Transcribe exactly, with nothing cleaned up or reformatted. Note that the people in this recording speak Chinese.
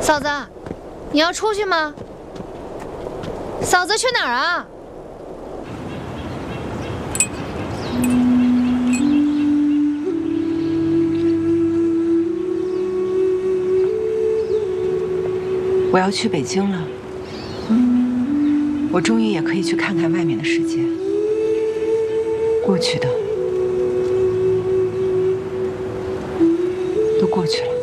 嫂子，你要出去吗？嫂子去哪儿啊？ 我要去北京了，我终于也可以去看看外面的世界。过去的都过去了。